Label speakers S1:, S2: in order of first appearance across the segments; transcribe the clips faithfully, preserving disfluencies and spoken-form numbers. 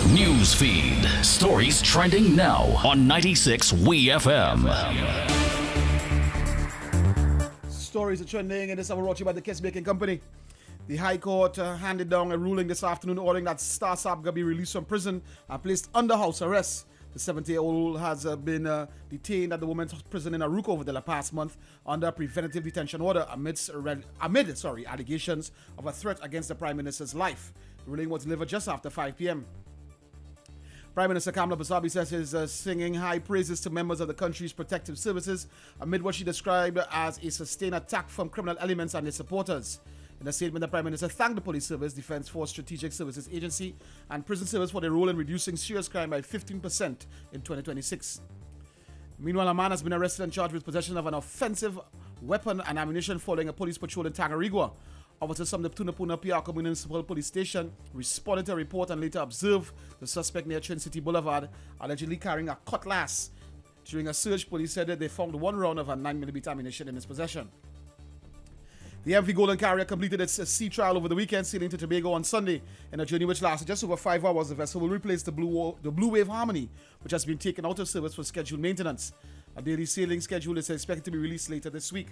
S1: News feed. Stories trending now on ninety-six W E F M.
S2: Stories are trending, and this is brought to you by the Kiss Baking Company. The High Court uh, handed down a ruling this afternoon ordering that Star Sabga be released from prison and placed under house arrest. The seventy-year-old has uh, been uh, detained at the women's prison in Aruca over the past month under preventive detention order amidst amid sorry allegations of a threat against the Prime Minister's life. The ruling was delivered just after five p.m. Prime Minister Kamla Basabi says he's uh, singing high praises to members of the country's protective services amid what she described as a sustained attack from criminal elements and their supporters. In a statement, the Prime Minister thanked the Police Service, Defence Force Strategic Services Agency, and Prison Service for their role in reducing serious crime by fifteen percent in twenty twenty-six. Meanwhile, a man has been arrested and charged with possession of an offensive weapon and ammunition following a police patrol in Tangarigua. Officers from the Tunapuna Piarco Municipal Police Station responded to a report and later observed the suspect near Trin City Boulevard, allegedly carrying a cutlass. During a search, police said that they found one round of a nine millimeter ammunition in his possession. The M V Golden Carrier completed its sea trial over the weekend, sailing to Tobago on Sunday. In a journey which lasted just over five hours, the vessel will replace the Blue, the Blue Wave Harmony, which has been taken out of service for scheduled maintenance. A daily sailing schedule is expected to be released later this week.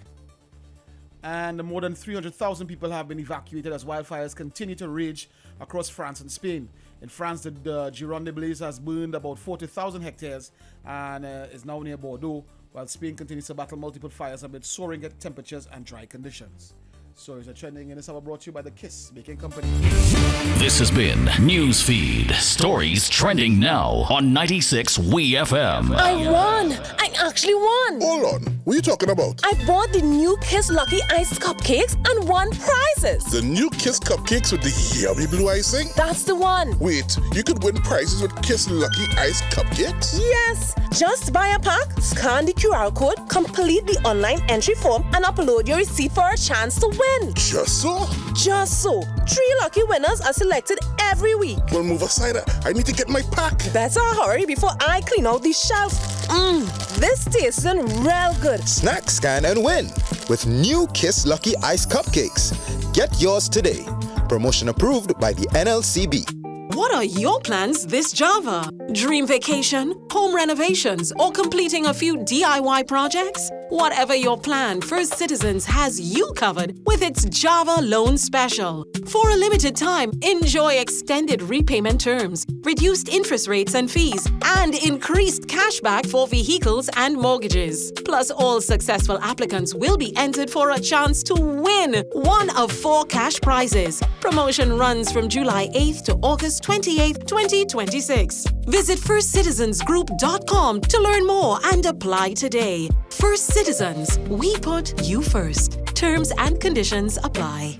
S2: And more than three hundred thousand people have been evacuated as wildfires continue to rage across France and Spain. In France, the, the Gironde blaze has burned about forty thousand hectares and uh, is now near Bordeaux, while Spain continues to battle multiple fires amid soaring temperatures and dry conditions. Stories are trending, and this is brought to you by the Kiss Baking Company.
S1: This has been News Feed. Stories trending now on ninety-six W E F M.
S3: I won! I actually won!
S4: Hold on. What are you talking about?
S3: I bought the new Kiss Lucky Ice cupcakes and won prizes.
S4: The new Kiss cupcakes with the yummy blue icing?
S3: That's the one.
S4: Wait, you could win prizes with Kiss Lucky Ice cupcakes?
S3: Yes! Just buy a pack, scan the Q R code, complete the online entry form, and upload your receipt for a chance to win.
S4: Just so?
S3: Just so. Three lucky winners are selected every week.
S4: Well, move aside. I need to get my pack.
S3: Better hurry before I clean out the shelf. Mmm, this tastes real good.
S5: Snack, scan, and win with new Kiss Lucky Ice Cupcakes. Get yours today. Promotion approved by the N L C B.
S6: What are your plans this Java? Dream vacation, home renovations, or completing a few D I Y projects? Whatever your plan, First Citizens has you covered with its Java Loan Special. For a limited time, enjoy extended repayment terms, reduced interest rates and fees, and increased cashback for vehicles and mortgages. Plus, all successful applicants will be entered for a chance to win one of four cash prizes. Promotion runs from July eighth to August twenty-eighth, twenty twenty-six. Visit first citizens group dot com to learn more and apply today. First Citizens, we put you first. Terms and conditions apply.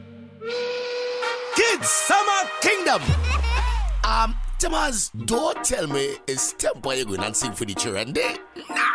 S7: Kids Summer Kingdom! Um, Thomas, don't tell me it's temple you're going and sing for the children there. Nah.